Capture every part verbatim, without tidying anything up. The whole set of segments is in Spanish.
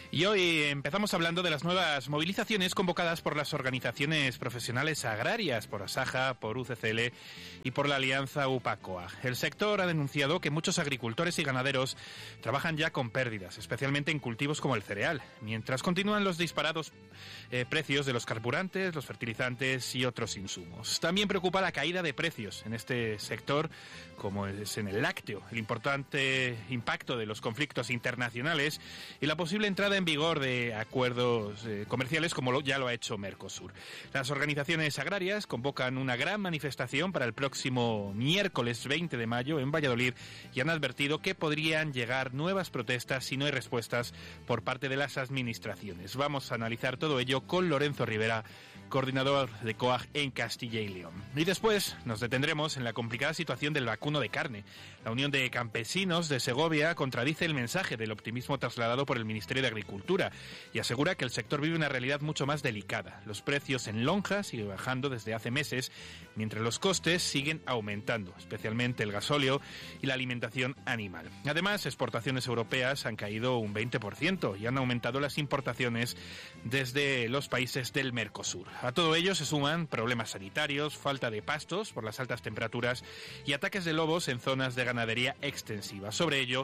Y hoy empezamos hablando de las nuevas movilizaciones convocadas por las organizaciones profesionales agrarias, por Asaja, por U C C L y por la Alianza UPA-COAG. El sector ha denunciado que muchos agricultores y ganaderos trabajan ya con pérdidas, especialmente en cultivos como el cereal, mientras continúan los disparados eh, precios de los carburantes, los fertilizantes y otros insumos. También preocupa la caída de precios en este sector, como es en el lácteo, el importante impacto de los conflictos internacionales y la posible entrada en vigor de acuerdos eh, comerciales como lo, ya lo ha hecho Mercosur. Las organizaciones agrarias convocan una gran manifestación para el próximo miércoles veinte de mayo en Valladolid y han advertido que podrían llegar nuevas protestas si no hay respuestas por parte de las administraciones. Vamos a analizar todo ello con Lorenzo Rivera, coordinador de COAG en Castilla y León. Y después nos detendremos en la complicada situación del vacuno de carne. La Unión de Campesinos de Segovia contradice el mensaje del optimismo trasladado por el Ministerio de Agricultura y asegura que el sector vive una realidad mucho más delicada. Los precios en lonja siguen bajando desde hace meses, mientras los costes siguen aumentando, especialmente el gasóleo y la alimentación animal. Además, exportaciones europeas han caído un veinte por ciento y han aumentado las importaciones desde los países del Mercosur. A todo ello se suman problemas sanitarios, falta de pastos por las altas temperaturas y ataques de lobos en zonas de ganadería extensiva. Sobre ello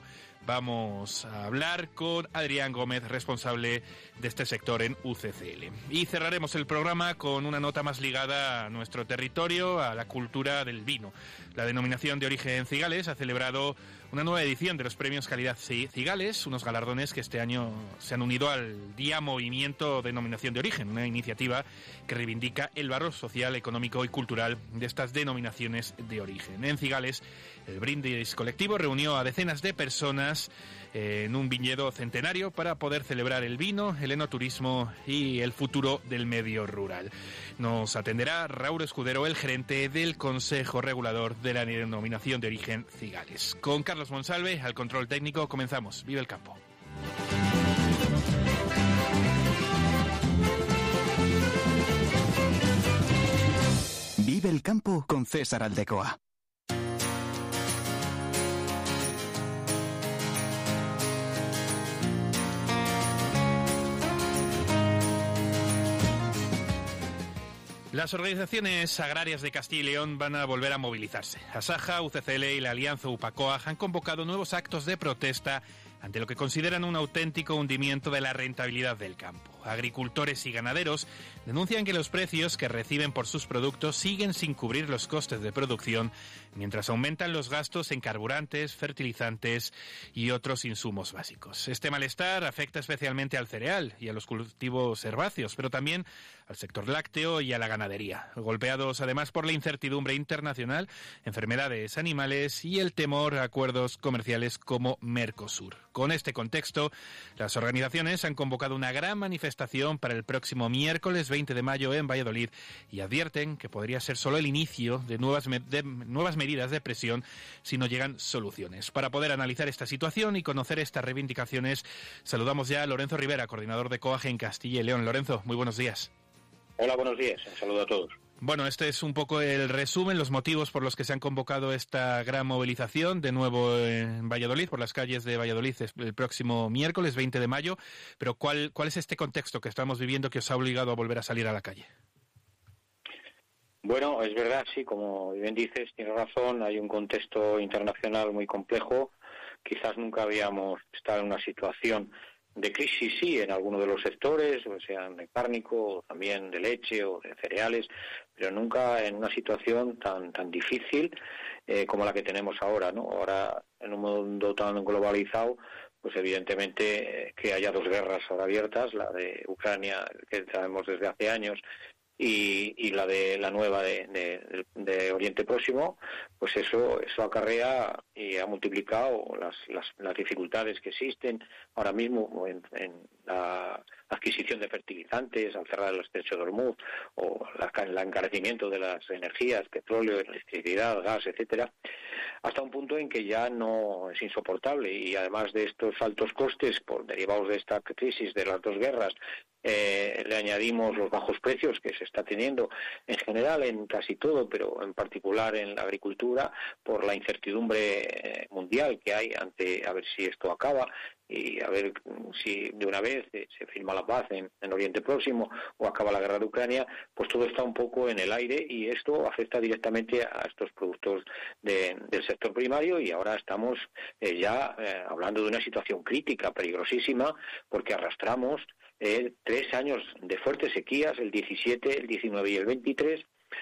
vamos a hablar con Adrián Gómez, responsable de este sector en U C C L. Y cerraremos el programa con una nota más ligada a nuestro territorio, a la cultura del vino. La denominación de origen Cigales ha celebrado una nueva edición de los premios Calidad Cigales, unos galardones que este año se han unido al Día Movimiento Denominación de Origen, una iniciativa que reivindica el valor social, económico y cultural de estas denominaciones de origen. En Cigales, el brindis colectivo reunió a decenas de personas eh, en un viñedo centenario para poder celebrar el vino, el enoturismo y el futuro del medio rural. Nos atenderá Raúl Escudero, el gerente del Consejo Regulador de la Denominación de Origen Cigales. Con Carlos Monsalve al control técnico comenzamos. Vive el campo. Vive el campo con César Aldecoa. Las organizaciones agrarias de Castilla y León van a volver a movilizarse. Asaja, U C C L y la Alianza UPA-COAG han convocado nuevos actos de protesta ante lo que consideran un auténtico hundimiento de la rentabilidad del campo. Agricultores y ganaderos denuncian que los precios que reciben por sus productos siguen sin cubrir los costes de producción, mientras aumentan los gastos en carburantes, fertilizantes y otros insumos básicos. Este malestar afecta especialmente al cereal y a los cultivos herbáceos, pero también al sector lácteo y a la ganadería, golpeados además por la incertidumbre internacional, enfermedades animales y el temor a acuerdos comerciales como Mercosur. Con este contexto, las organizaciones han convocado una gran manifestación para el próximo miércoles veinte de mayo en Valladolid y advierten que podría ser solo el inicio de nuevas, me- de nuevas medidas de presión si no llegan soluciones. Para poder analizar esta situación y conocer estas reivindicaciones, saludamos ya a Lorenzo Rivera, coordinador de COAG en Castilla y León. Lorenzo, muy buenos días. Hola, buenos días. Un saludo a todos. Bueno, este es un poco el resumen, los motivos por los que se han convocado esta gran movilización de nuevo en Valladolid, por las calles de Valladolid el próximo miércoles veinte de mayo. Pero ¿cuál, cuál es este contexto que estamos viviendo que os ha obligado a volver a salir a la calle? Bueno, es verdad, sí, como bien dices, tienes razón, hay un contexto internacional muy complejo. Quizás nunca habíamos estado en una situación de crisis, sí, en alguno de los sectores, o sean de cárnico, o también de leche o de cereales, pero nunca en una situación tan tan difícil eh, como la que tenemos ahora, ¿no? Ahora, en un mundo tan globalizado, pues evidentemente eh, que haya dos guerras ahora abiertas, la de Ucrania, que sabemos desde hace años, y, y la de la nueva de, de, de Oriente Próximo, pues eso eso acarrea y ha multiplicado las, las, las dificultades que existen ahora mismo en, en la adquisición de fertilizantes al cerrar el estrecho de Hormuz, o la, el encarecimiento de las energías, petróleo, electricidad, gas, etcétera, hasta un punto en que ya no es insoportable. Y además de estos altos costes por derivados de esta crisis de las dos guerras, Eh, le añadimos los bajos precios que se está teniendo en general en casi todo, pero en particular en la agricultura, por la incertidumbre mundial que hay ante a ver si esto acaba, y a ver si de una vez se firma la paz en, en Oriente Próximo o acaba la guerra de Ucrania, pues todo está un poco en el aire y esto afecta directamente a estos productos de, del sector primario y ahora estamos eh, ya eh, hablando de una situación crítica, peligrosísima, porque arrastramos eh, tres años de fuertes sequías, el diecisiete, el diecinueve y el veintitrés,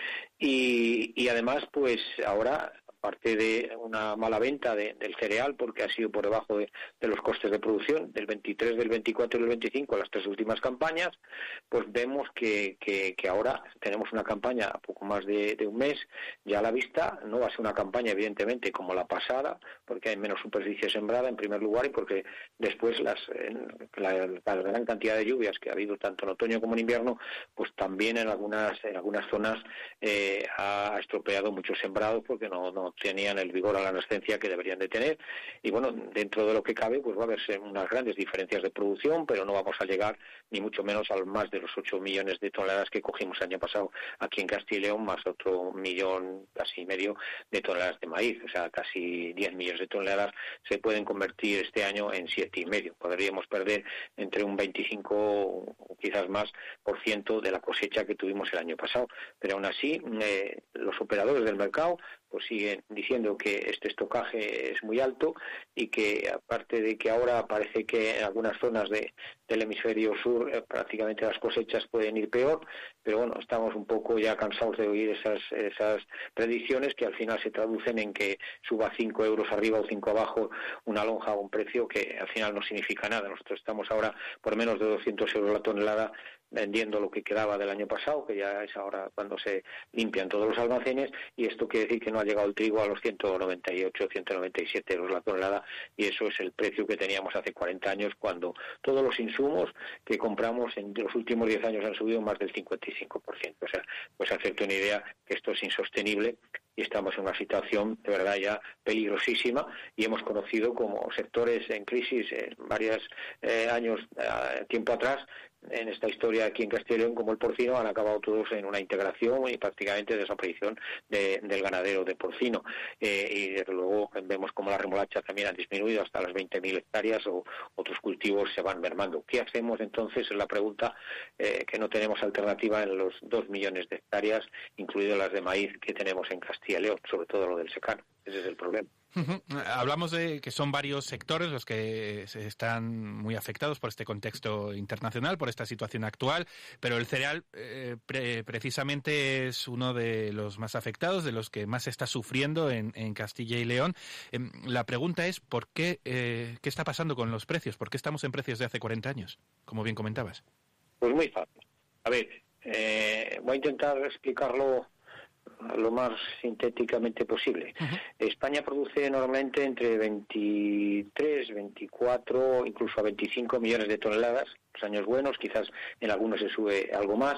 y, y además pues ahora, aparte de una mala venta de, del cereal, porque ha sido por debajo de, de los costes de producción, del veintitrés, del veinticuatro y del veinticinco, las tres últimas campañas, pues vemos que, que, que ahora tenemos una campaña a poco más de, de un mes ya a la vista. No va a ser una campaña, evidentemente, como la pasada, porque hay menos superficie sembrada, en primer lugar, y porque después las, la, la gran cantidad de lluvias que ha habido tanto en otoño como en invierno, pues también en algunas, en algunas zonas eh, ha estropeado muchos sembrados, porque no, no tenían el vigor a la nascencia que deberían de tener, y bueno, dentro de lo que cabe pues va a haber unas grandes diferencias de producción, pero no vamos a llegar ni mucho menos al más de los ocho millones de toneladas que cogimos el año pasado aquí en Castilla y León, más otro millón casi y medio de toneladas de maíz, o sea, casi diez millones de toneladas se pueden convertir este año en siete y medio. Podríamos perder entre un veinticinco o quizás más por ciento de la cosecha que tuvimos el año pasado, pero aún así eh, los operadores del mercado pues siguen diciendo que este estocaje es muy alto y que aparte de que ahora parece que en algunas zonas de, del hemisferio sur eh, prácticamente las cosechas pueden ir peor, pero bueno, estamos un poco ya cansados de oír esas esas predicciones que al final se traducen en que suba cinco euros arriba o cinco abajo una lonja a un precio que al final no significa nada. Nosotros estamos ahora por menos de doscientos euros la tonelada vendiendo lo que quedaba del año pasado, que ya es ahora cuando se limpian todos los almacenes, y esto quiere decir que no ha llegado el trigo a los ciento noventa y ocho, ciento noventa y siete euros la tonelada, y eso es el precio que teníamos hace cuarenta años, cuando todos los insumos que compramos en los últimos diez años han subido más del cincuenta y cinco por ciento. O sea, pues hacerte una idea que esto es insostenible y estamos en una situación de verdad ya peligrosísima, y hemos conocido como sectores en crisis en varios eh, años, eh, tiempo atrás, en esta historia aquí en Castilla y León, como el porcino, han acabado todos en una integración y prácticamente desaparición de, del ganadero de porcino. Eh, y desde luego vemos como la remolacha también ha disminuido hasta las veinte mil hectáreas, o otros cultivos se van mermando. ¿Qué hacemos entonces? Es la pregunta, eh, que no tenemos alternativa en los dos millones de hectáreas, incluidas las de maíz que tenemos en Castilla y León, sobre todo lo del secano. Ese es el problema. Uh-huh. Hablamos de que son varios sectores los que se están muy afectados por este contexto internacional, por esta situación actual, pero el cereal eh, pre- precisamente es uno de los más afectados, de los que más está sufriendo en, en Castilla y León. Eh, la pregunta es, ¿por qué, eh, qué está pasando con los precios? ¿Por qué estamos en precios de hace cuarenta años, como bien comentabas? Pues muy fácil. A ver, eh, voy a intentar explicarlo lo más sintéticamente posible. Uh-huh. España produce normalmente entre veintitrés, veinticuatro, incluso a veinticinco millones de toneladas. Los años buenos, quizás en algunos se sube algo más.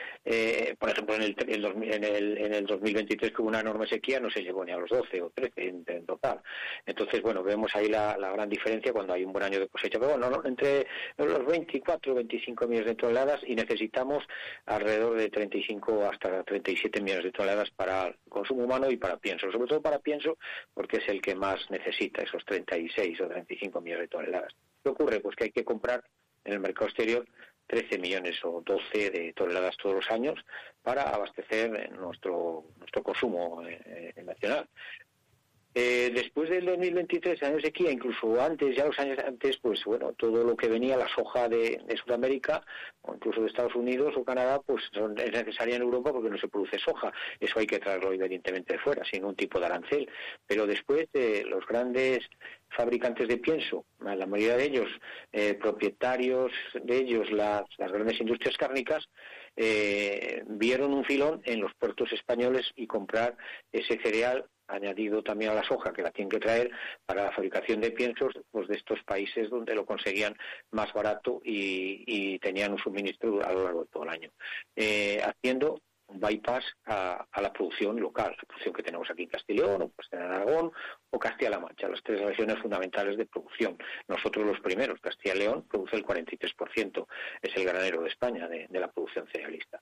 Eh, por ejemplo, en el, en, el, en el dos mil veintitrés, que hubo una enorme sequía, no se llegó ni a los doce o trece en, en total. Entonces, bueno, vemos ahí la, la gran diferencia cuando hay un buen año de cosecha. Pero bueno, ¿no? entre los veinticuatro o veinticinco millones de toneladas, y necesitamos alrededor de treinta y cinco hasta treinta y siete millones de toneladas para el consumo humano y para pienso. Sobre todo para pienso, porque es el que más necesita, esos treinta y seis o treinta y cinco millones de toneladas. ¿Qué ocurre? Pues que hay que comprar en el mercado exterior trece millones o doce de toneladas todos los años para abastecer nuestro nuestro consumo eh, nacional. Eh, después del dos mil veintitrés, años de sequía, incluso antes, ya los años antes, pues bueno, todo lo que venía, la soja de, de Sudamérica, o incluso de Estados Unidos o Canadá, pues son, es necesaria en Europa porque no se produce soja. Eso hay que traerlo evidentemente de fuera, sin ningún tipo de arancel. Pero después de los grandes fabricantes de pienso, la mayoría de ellos, eh, propietarios de ellos, las, las grandes industrias cárnicas, eh, vieron un filón en los puertos españoles y comprar ese cereal añadido también a la soja, que la tienen que traer para la fabricación de piensos, pues de estos países donde lo conseguían más barato y, y tenían un suministro a lo largo de todo el año, eh, haciendo un bypass a, a la producción local, la producción que tenemos aquí en Castilla y León, o pues en Aragón, o Castilla-La Mancha, las tres regiones fundamentales de producción. Nosotros los primeros, Castilla y León, produce el cuarenta y tres por ciento, es el granero de España de, de la producción cerealista.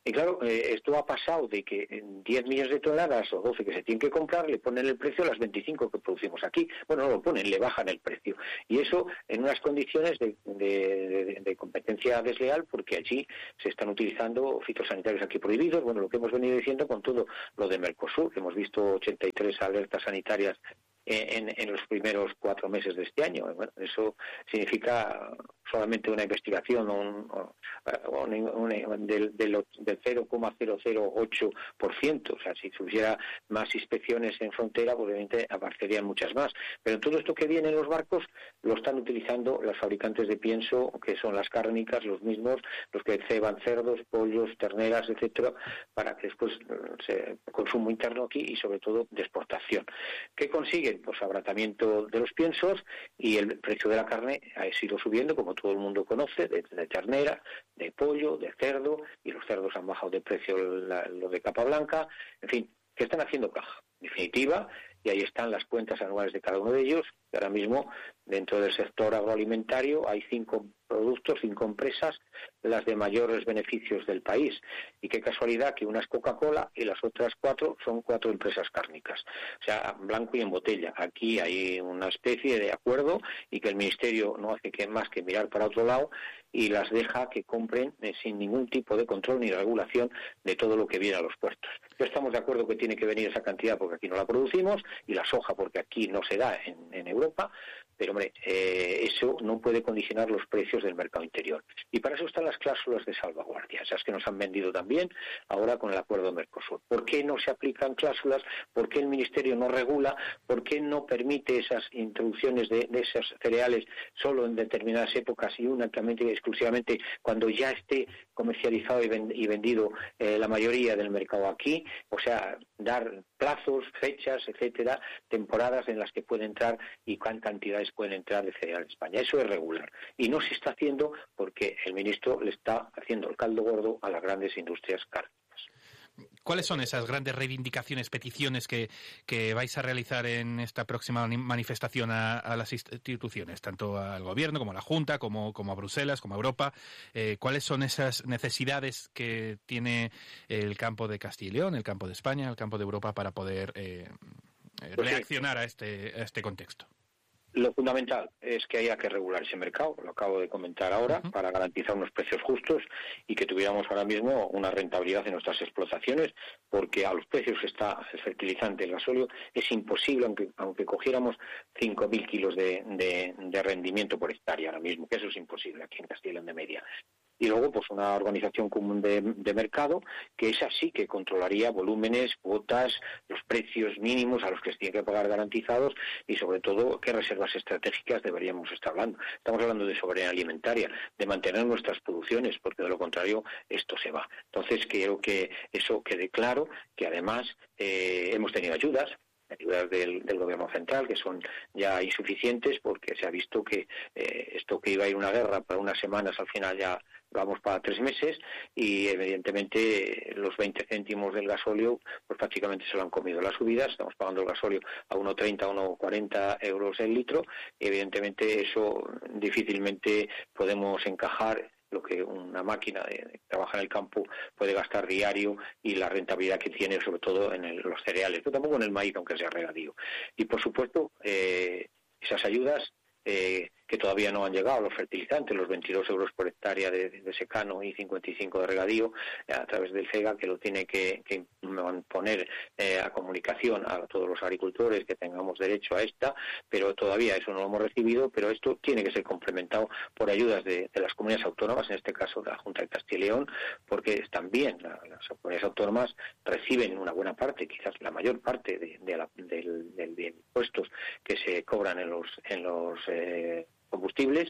Y claro, eh, esto ha pasado de que en diez millones de toneladas o doce que se tienen que comprar, le ponen el precio a las veinticinco que producimos aquí. Bueno, no lo ponen, le bajan el precio. Y eso en unas condiciones de, de, de, de competencia desleal, porque allí se están utilizando fitosanitarios aquí prohibidos. Bueno, lo que hemos venido diciendo con todo lo de Mercosur, que hemos visto ochenta y tres alertas sanitarias En, en los primeros cuatro meses de este año. Bueno, eso significa solamente una investigación un, un, un, del, del, del cero coma cero cero ocho por ciento. O sea, si se hubiera más inspecciones en frontera, pues obviamente aparecerían muchas más. Pero todo esto que viene en los barcos lo están utilizando las fabricantes de pienso, que son las cárnicas, los mismos, los que ceban cerdos, pollos, terneras, etcétera, para que después se consumo interno aquí y sobre todo de exportación. ¿Qué consiguen? Pues abaratamiento de los piensos, y el precio de la carne ha ido subiendo, como todo el mundo conoce, de, de ternera, de pollo, de cerdo, y los cerdos han bajado de precio la, lo de capa blanca. En fin, que están haciendo caja, en definitiva, y ahí están las cuentas anuales de cada uno de ellos. Ahora mismo, dentro del sector agroalimentario, hay cinco productos, cinco empresas, las de mayores beneficios del país. Y qué casualidad que una es Coca-Cola y las otras cuatro son cuatro empresas cárnicas. O sea, blanco y en botella. Aquí hay una especie de acuerdo y que el Ministerio no hace que más que mirar para otro lado y las deja que compren eh, sin ningún tipo de control ni regulación de todo lo que viene a los puertos. No estamos de acuerdo que tiene que venir esa cantidad porque aquí no la producimos, y la soja porque aquí no se da en, en Europa, pero hombre, eh, eso no puede condicionar los precios del mercado interior. Y para eso están las cláusulas de salvaguardia, esas que nos han vendido también ahora con el acuerdo Mercosur. ¿Por qué no se aplican cláusulas? ¿Por qué el Ministerio no regula? ¿Por qué no permite esas introducciones de, de esos cereales solo en determinadas épocas y únicamente y exclusivamente cuando ya esté comercializado y, vend- y vendido eh, la mayoría del mercado aquí? O sea, dar plazos, fechas, etcétera, temporadas en las que puede entrar y cuántas cantidades pueden entrar de cereal en España. Eso es regular. Y no se está haciendo porque el ministro le está haciendo el caldo gordo a las grandes industrias cárnicas. ¿Cuáles son esas grandes reivindicaciones, peticiones que, que vais a realizar en esta próxima manifestación a, a las instituciones, tanto al Gobierno como a la Junta, como, como a Bruselas, como a Europa? Eh, ¿Cuáles son esas necesidades que tiene el campo de Castilla y León, el campo de España, el campo de Europa para poder eh, pues reaccionar sí. a este, a este contexto? Lo fundamental es que haya que regular ese mercado, lo acabo de comentar ahora, uh-huh. para garantizar unos precios justos y que tuviéramos ahora mismo una rentabilidad en nuestras explotaciones, porque a los precios que está el fertilizante, el gasóleo, es imposible, aunque aunque cogiéramos cinco mil kilos de, de, de rendimiento por hectárea ahora mismo, que eso es imposible aquí en Castilla y León de media. Y luego, pues una organización común de, de mercado, que esa sí que controlaría volúmenes, cuotas, los precios mínimos a los que se tienen que pagar garantizados y, sobre todo, qué reservas estratégicas deberíamos estar hablando. Estamos hablando de soberanía alimentaria, de mantener nuestras producciones, porque de lo contrario esto se va. Entonces, quiero que eso quede claro, que además eh, hemos tenido ayudas, ayudas del, del gobierno central, que son ya insuficientes porque se ha visto que eh, esto que iba a ir una guerra para unas semanas, al final ya vamos para tres meses, y evidentemente los veinte céntimos del gasóleo pues prácticamente se lo han comido las subidas. Estamos pagando el gasóleo a uno treinta, a uno cuarenta euros el litro, y evidentemente eso difícilmente podemos encajar lo que una máquina de, de trabaja en el campo puede gastar diario y la rentabilidad que tiene, sobre todo en el, los cereales, pero tampoco en el maíz, aunque sea regadío. Y por supuesto, eh, esas ayudas eh, que todavía no han llegado, los fertilizantes, los veintidós euros por hectárea de, de secano y cincuenta y cinco de regadío, a través del FEGA, que lo tiene que, que poner eh, a comunicación a todos los agricultores que tengamos derecho a esta, pero todavía eso no lo hemos recibido, pero esto tiene que ser complementado por ayudas de, de las comunidades autónomas, en este caso de la Junta de Castilla y León, porque también la, las comunidades autónomas reciben una buena parte, quizás la mayor parte de, de, la, del, del, de impuestos que se cobran en los en los eh, combustibles,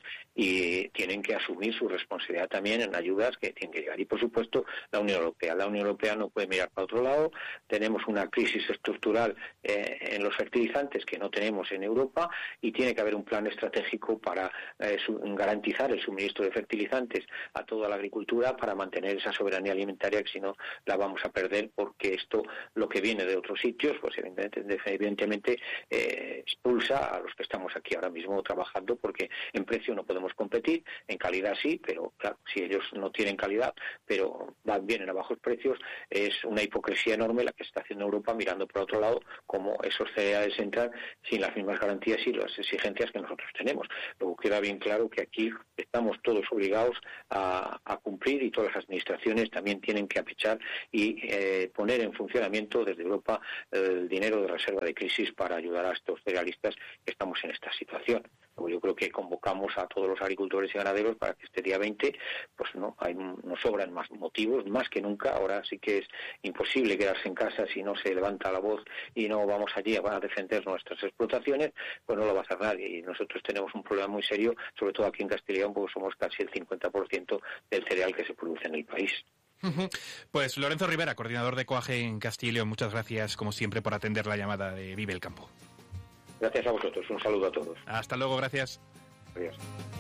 y tienen que asumir su responsabilidad también en ayudas que tienen que llegar. Y por supuesto la Unión Europea. La Unión Europea no puede mirar para otro lado. Tenemos una crisis estructural eh, en los fertilizantes que no tenemos en Europa, y tiene que haber un plan estratégico para eh, su, garantizar el suministro de fertilizantes a toda la agricultura para mantener esa soberanía alimentaria, que si no la vamos a perder, porque esto, lo que viene de otros sitios, pues evidentemente, evidentemente eh, expulsa a los que estamos aquí ahora mismo trabajando, porque porque en precio no podemos competir, en calidad sí, pero claro, si ellos no tienen calidad, pero van vienen a bajos precios, es una hipocresía enorme la que está haciendo Europa mirando por otro lado cómo esos cereales entran sin las mismas garantías y las exigencias que nosotros tenemos. Luego queda bien claro que aquí estamos todos obligados a, a cumplir y todas las administraciones también tienen que apechar y eh, poner en funcionamiento desde Europa el dinero de reserva de crisis para ayudar a estos cerealistas que estamos en esta situación. Luego yo creo que convocamos a todos los agricultores y ganaderos para que este día veinte, pues no, hay, nos sobran más motivos, más que nunca. Ahora sí que es imposible quedarse en casa si no se levanta la voz y no vamos allí a defender nuestras explotaciones, pues no lo va a hacer nadie. Y nosotros tenemos un problema muy serio, sobre todo aquí en Castilla y León, porque somos casi el cincuenta por ciento del cereal que se produce en el país. Pues Lorenzo Rivera, coordinador de Coage en Castilla y León, muchas gracias como siempre por atender la llamada de Vive el Campo. Gracias a vosotros, un saludo a todos. Hasta luego, gracias. Adiós.